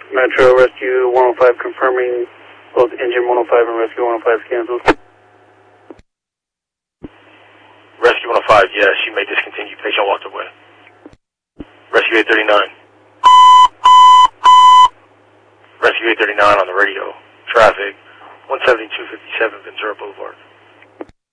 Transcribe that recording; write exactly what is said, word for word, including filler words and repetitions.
Metro Rescue one oh five confirming both engine one oh five and Rescue one oh five canceled. Rescue one oh five, yes, you may discontinue. Patient walked away. Rescue eight thirty-nine. Rescue eight thirty-nine on the radio. Traffic, one seventy-two fifty-seven Ventura Boulevard.